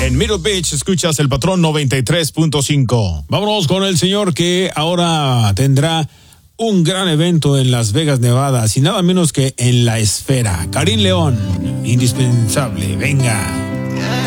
En Middle Beach escuchas el Patrón 93.5. Vámonos con el señor que ahora tendrá un gran evento en Las Vegas, Nevada, y nada menos que en La Esfera. Karim León, indispensable, venga.